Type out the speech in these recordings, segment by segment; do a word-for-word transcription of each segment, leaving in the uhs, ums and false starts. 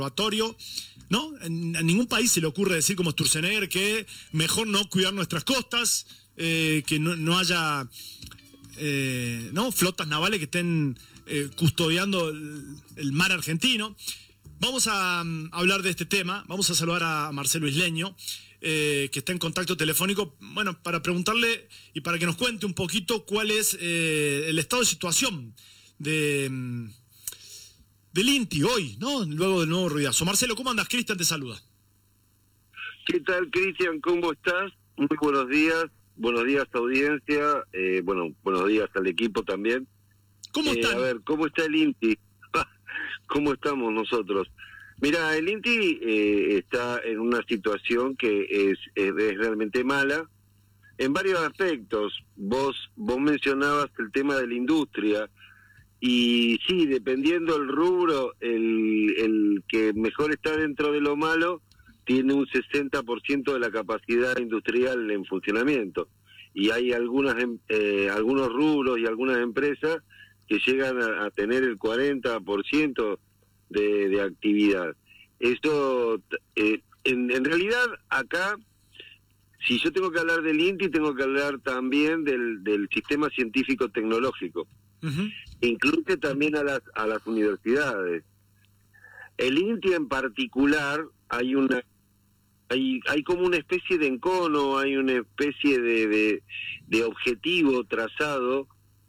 observatorio, ¿no? En, a ningún país se le ocurre decir como Sturzenegger que mejor no cuidar nuestras costas, eh, que no, no haya eh, ¿no? flotas navales que estén eh, custodiando el, el mar argentino. Vamos a um, hablar de este tema, vamos a saludar a Marcelo Isleño, eh, que está en contacto telefónico, bueno, para preguntarle y para que nos cuente un poquito cuál es eh, el estado de situación de... Um, del INTI hoy, ¿no? Luego del nuevo ruidazo. Marcelo, ¿cómo andas? Cristian te saluda. ¿Qué tal, Cristian? ¿Cómo estás? Muy buenos días. Buenos días, audiencia. Eh, bueno, buenos días al equipo también. ¿Cómo están? Eh, a ver, ¿cómo está el INTI? ¿Cómo estamos nosotros? Mira, el INTI eh, está en una situación que es, es, es realmente mala en varios aspectos. Vos, vos mencionabas el tema de la industria. Y sí, dependiendo del rubro, el, el que mejor está dentro de lo malo tiene un sesenta por ciento de la capacidad industrial en funcionamiento. Y hay algunas eh, algunos rubros y algunas empresas que llegan a, a tener el cuarenta por ciento de, de actividad. Esto, eh, en, en realidad, acá, si yo tengo que hablar del INTI, tengo que hablar también del, del sistema científico-tecnológico. Uh-huh. Incluye también a las a las universidades. El INTI en particular, hay una hay hay como una especie de encono, hay una especie de de, de objetivo trazado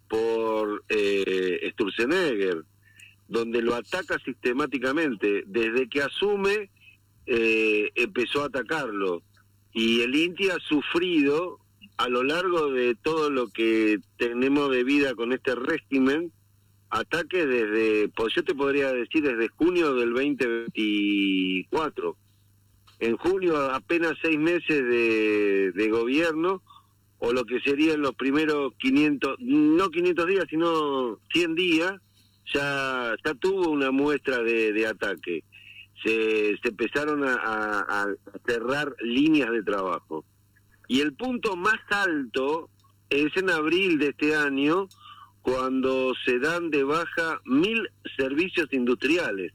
por eh, Sturzenegger, donde lo ataca sistemáticamente. Desde que asume, eh, empezó a atacarlo. Y el INTI ha sufrido a lo largo de todo lo que tenemos de vida con este régimen, ataques desde, pues yo te podría decir, desde junio del veinte veinticuatro. En junio, apenas seis meses de, de gobierno, o lo que serían los primeros quinientos, no quinientos días, sino cien días, ya, ya tuvo una muestra de, de ataque. Se, se empezaron a, a, a cerrar líneas de trabajo. Y el punto más alto es en abril de este año, cuando se dan de baja mil servicios industriales.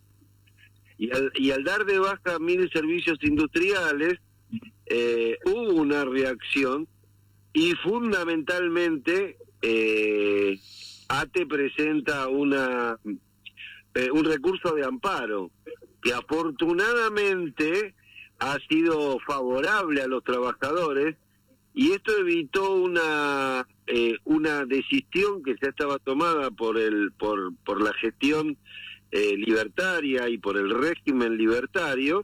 Y al, y al dar de baja mil servicios industriales, eh, hubo una reacción y fundamentalmente eh, ATE presenta una eh, un recurso de amparo que afortunadamente ha sido favorable a los trabajadores, y esto evitó una eh, una decisión que ya estaba tomada por el por por la gestión eh, libertaria y por el régimen libertario,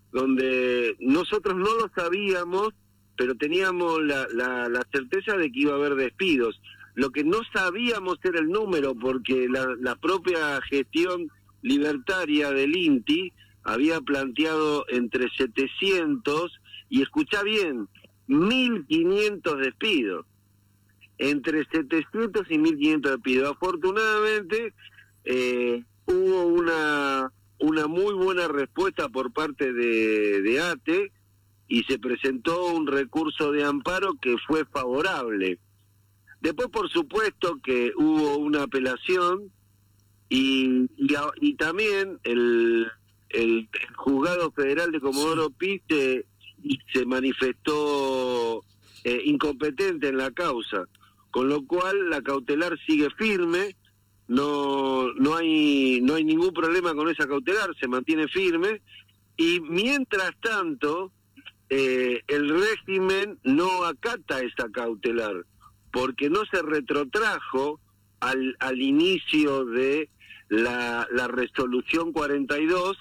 donde nosotros no lo sabíamos, pero teníamos la, la, la certeza de que iba a haber despidos. Lo que no sabíamos era el número, porque la, la propia gestión libertaria del INTI había planteado entre setecientos y, escuchá bien, mil quinientos despidos. Entre setecientos y mil quinientos despidos. Afortunadamente, eh, hubo una una muy buena respuesta por parte de, de ATE, y se presentó un recurso de amparo que fue favorable. Después, por supuesto, que hubo una apelación, y, y, y también el... El, el juzgado federal de Comodoro Pi se, se manifestó eh, incompetente en la causa, con lo cual la cautelar sigue firme. No no hay no hay ningún problema con esa cautelar, se mantiene firme, y mientras tanto eh, el régimen no acata esa cautelar, porque no se retrotrajo al, al inicio de la, la resolución cuarenta y dos,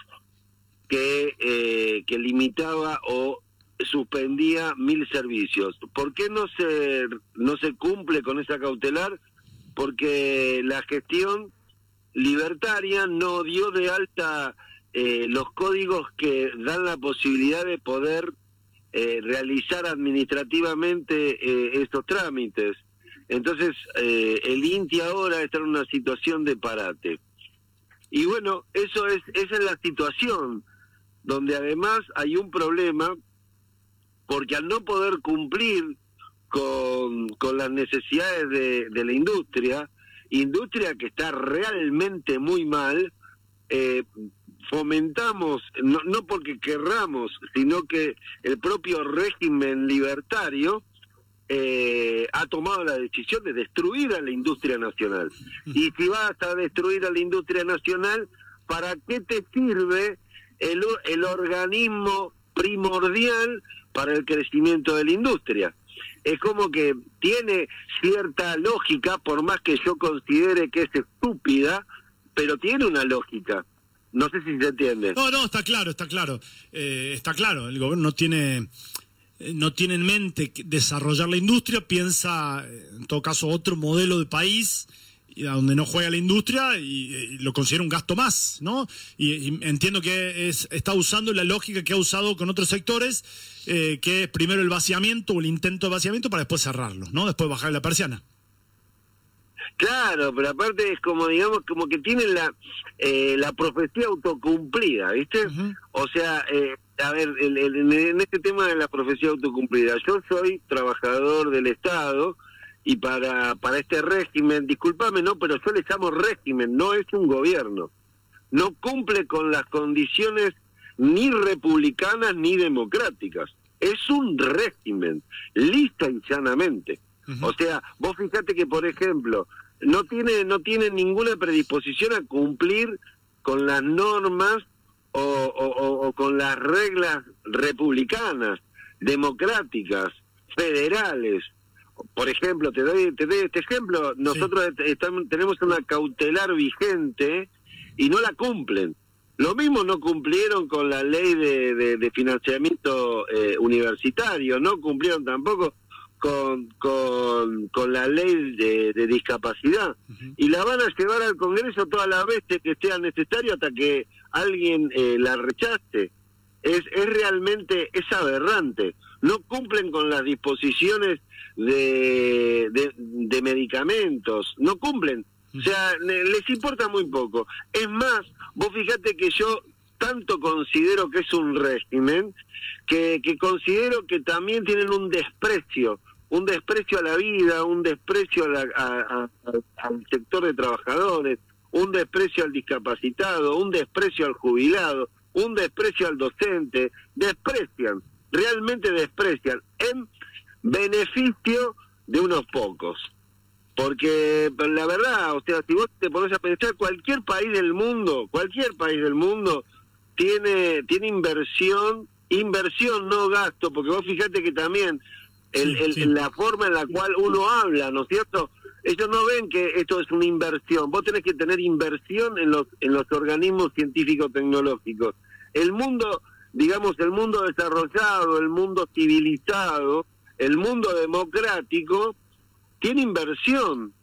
que eh, que limitaba o suspendía mil servicios. ¿Por qué no se no se cumple con esa cautelar? Porque la gestión libertaria no dio de alta eh, los códigos que dan la posibilidad de poder eh, realizar administrativamente eh, estos trámites. Entonces, eh, el INTI ahora está en una situación de parate. Y bueno, eso es esa es la situación, donde además hay un problema, porque al no poder cumplir con, con las necesidades de, de la industria, industria que está realmente muy mal, eh, fomentamos, no, no porque querramos, sino que el propio régimen libertario eh, ha tomado la decisión de destruir a la industria nacional. Y si vas a destruir a la industria nacional, ¿para qué te sirve el, el organismo primordial para el crecimiento de la industria? Es como que tiene cierta lógica, por más que yo considere que es estúpida, pero tiene una lógica. No sé si se entiende. No, no, está claro, está claro. Eh, está claro, el gobierno no tiene, no tiene en mente desarrollar la industria, piensa, en todo caso, otro modelo de país y a donde no juega la industria y, y lo considera un gasto más, ¿no? Y, y entiendo que es, está usando la lógica que ha usado con otros sectores, eh, que es primero el vaciamiento o el intento de vaciamiento para después cerrarlo, ¿no? Después bajar la persiana. Claro, pero aparte es como, digamos, como que tienen la eh, la profecía autocumplida, ¿viste? Uh-huh. O sea, eh, a ver, el, el, en este tema de la profecía autocumplida, yo soy trabajador del Estado y para para este régimen, discúlpame, no, pero yo le llamo régimen, no es un gobierno. No cumple con las condiciones ni republicanas ni democráticas. Es un régimen, lista y llanamente. Uh-huh. O sea, vos fíjate que, por ejemplo, no tiene no tiene ninguna predisposición a cumplir con las normas o, o, o con las reglas republicanas, democráticas, federales. Por ejemplo, te doy te doy este ejemplo, nosotros sí. estamos, tenemos una cautelar vigente y no la cumplen. Lo mismo no cumplieron con la ley de, de, de financiamiento eh, universitario, no cumplieron tampoco con con, con la ley de, de discapacidad. Uh-huh. Y la van a llevar al Congreso todas las veces que sea necesario hasta que alguien eh, la rechace. Es, es realmente, es aberrante. No cumplen con las disposiciones de, de, de medicamentos, no cumplen. Uh-huh. O sea, les importa muy poco. Es más, vos fíjate que yo tanto considero que es un régimen, que, que considero que también tienen un desprecio, un desprecio a la vida, un desprecio a la, a, a, a, al sector de trabajadores, un desprecio al discapacitado, un desprecio al jubilado, un desprecio al docente, desprecian, realmente desprecian, en beneficio de unos pocos. Porque la verdad, o sea, si vos te pones a pensar, cualquier país del mundo, cualquier país del mundo tiene tiene inversión, inversión no gasto, porque vos fíjate que también el, sí, el, sí. la forma en la cual uno habla, ¿no es cierto? Ellos no ven que esto es una inversión. Vos tenés que tener inversión en los en los organismos científico-tecnológicos. El mundo, digamos, el mundo desarrollado, el mundo civilizado, el mundo democrático, tiene inversión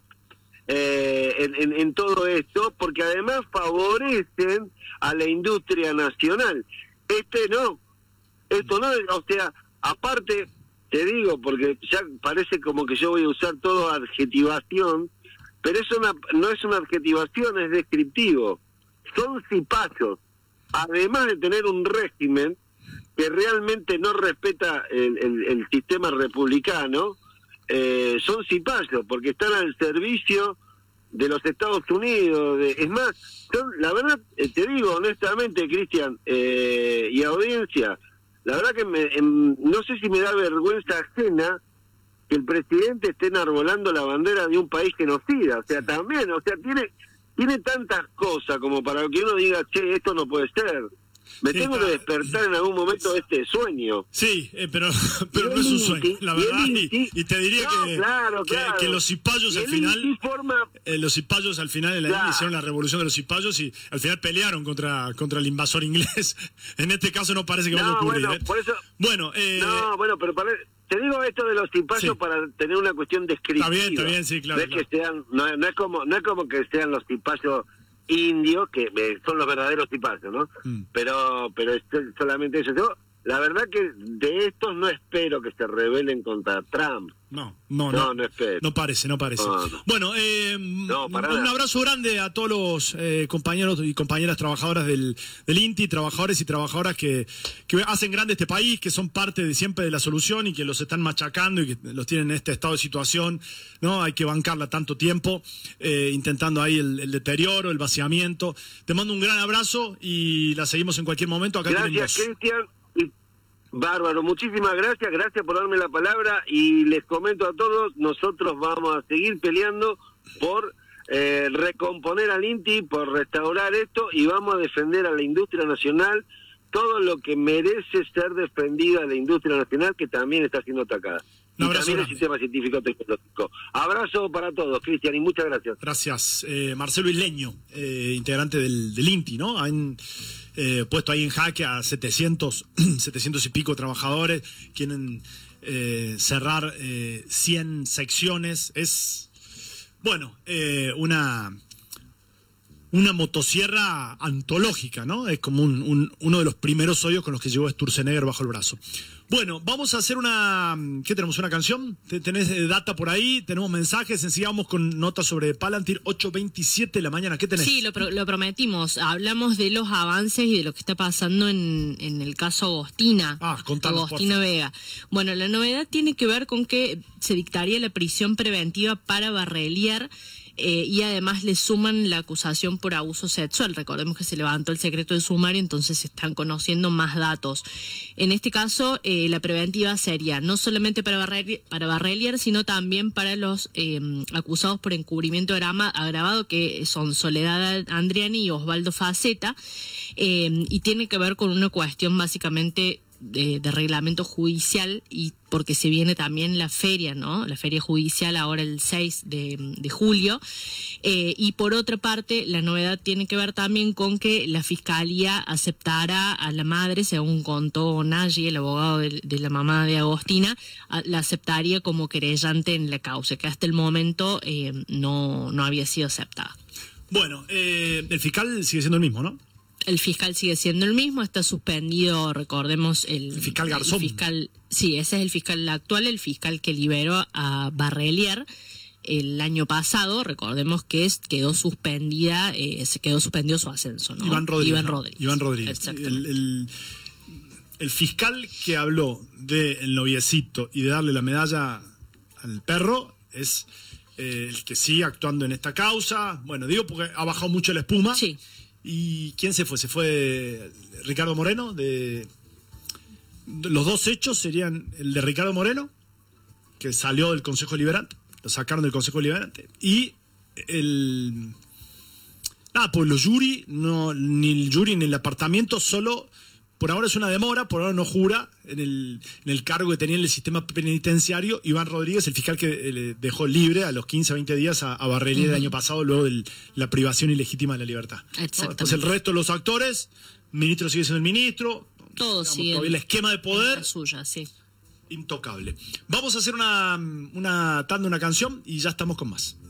eh, en, en, en todo esto, porque además favorecen a la industria nacional. Este no, esto no, o sea, aparte, te digo, porque ya parece como que yo voy a usar todo adjetivación, pero es una, no es una adjetivación, es descriptivo. Son cipayos, además de tener un régimen que realmente no respeta el, el, el sistema republicano, eh, son cipayos, porque están al servicio de los Estados Unidos. De, es más, son, la verdad, eh, te digo honestamente, Cristian, eh, y audiencia, la verdad que me, em, no sé si me da vergüenza ajena que el presidente esté enarbolando la bandera de un país genocida. O sea, también, o sea, tiene tiene tantas cosas como para que uno diga, che, esto no puede ser. Me sí, tengo que despertar en algún momento de este sueño. Sí, eh, pero pero no es un sueño, la verdad. Y, y te diría no, que, claro, que, claro. que los cipayos al final, forma... eh, los cipayos al final en la claro. hicieron la revolución de los cipayos y al final pelearon contra contra el invasor inglés. En este caso no parece que no, vaya a ocurrir. Bueno, ¿eh? por eso, bueno, eh, no, bueno, pero para, te digo esto de los cipayos sí. para tener una cuestión descriptiva. Está bien, está bien, sí, claro. No es claro. que sean, no, no es como, no es como que sean los cipayos indios, que eh, son los verdaderos cipayos, ¿no? Mm. Pero pero es solamente eso. Yo, la verdad que de estos no espero que se rebelen contra Trump. No, no, no, no, no espero. No parece, no parece. No, no. Bueno, eh, No, un, para un nada. abrazo grande a todos los eh, compañeros y compañeras trabajadoras del, del INTI, trabajadores y trabajadoras que, que hacen grande este país, que son parte de siempre de la solución y que los están machacando y que los tienen en este estado de situación, ¿no? Hay que bancarla tanto tiempo, eh, intentando ahí el, el deterioro, el vaciamiento. Te mando un gran abrazo y la seguimos en cualquier momento. Acá Gracias, tenemos. Cristian. Y- Bárbaro, muchísimas gracias, gracias por darme la palabra y les comento a todos, nosotros vamos a seguir peleando por eh, recomponer al INTI, por restaurar esto y vamos a defender a la industria nacional, todo lo que merece ser defendida a la industria nacional que también está siendo atacada. Un Y abrazo también el grande. sistema científico tecnológico. Abrazo para todos, Cristian, y muchas gracias. Gracias. Eh, Marcelo Isleño, eh, integrante del, del INTI, ¿no? Han eh, puesto ahí en jaque a setecientos, setecientos y pico trabajadores, quieren eh, cerrar eh, cien secciones. Es, bueno, eh, una... una motosierra antológica, ¿no? Es como un, un, uno de los primeros hoyos con los que llegó Sturzenegger bajo el brazo. Bueno, vamos a hacer una... ¿Qué tenemos? ¿Una canción? ¿Tenés data por ahí? ¿Tenemos mensajes? Enseguida vamos con notas sobre Palantir, ocho veintisiete de la mañana. ¿Qué tenés? Sí, lo, pro- lo prometimos. Hablamos de los avances y de lo que está pasando en, en el caso Agostina. Ah, contanos, Agostina por favor. Vega. Bueno, la novedad tiene que ver con que se dictaría la prisión preventiva para Barrelier. Eh, y además le suman la acusación por abuso sexual. Recordemos que se levantó el secreto de sumario, entonces se están conociendo más datos. En este caso, eh, la preventiva sería no solamente para Barrelier, para Barrelier sino también para los eh, acusados por encubrimiento agrama- agravado, que son Soledad Andriani y Osvaldo Faceta, eh, y tiene que ver con una cuestión básicamente De, de reglamento judicial, y porque se viene también la feria, ¿no? La feria judicial ahora el seis de, de julio. Eh, y por otra parte, la novedad tiene que ver también con que la fiscalía aceptará a la madre, según contó Nagy, el abogado de, de la mamá de Agostina, a, la aceptaría como querellante en la causa, que hasta el momento eh, no, no había sido aceptada. Bueno, eh, el fiscal sigue siendo el mismo, ¿no? El fiscal sigue siendo el mismo, está suspendido, recordemos, el, El fiscal Garzón. el fiscal, sí, ese es el fiscal actual, el fiscal que liberó a Barrelier el año pasado. Recordemos que es, quedó suspendida, eh, se quedó suspendido su ascenso, ¿no? Iván Rodríguez. Iván ¿no? Rodríguez. Iván Rodríguez. Exactamente. El, el, el fiscal que habló del noviecito y de darle la medalla al perro es eh, el que sigue actuando en esta causa. Bueno, digo porque ha bajado mucho la espuma. Sí. ¿Y quién se fue? ¿Se fue Ricardo Moreno? De... Los dos hechos serían el de Ricardo Moreno, que salió del Consejo Liberante, lo sacaron del Consejo Liberante, y el... Ah, pues los jury, no, ni el jury ni el apartamento, solo, por ahora es una demora, por ahora no jura en el, en el cargo que tenía en el sistema penitenciario. Iván Rodríguez, el fiscal que eh, le dejó libre a los quince, veinte días a, a Barrelier uh-huh. el año pasado, luego de la privación ilegítima de la libertad. Exactamente. Entonces el resto de los actores, el ministro sigue siendo el ministro, todo sigue. El esquema de poder. La suya, sí. Intocable. Vamos a hacer una, una tanda, una canción y ya estamos con más.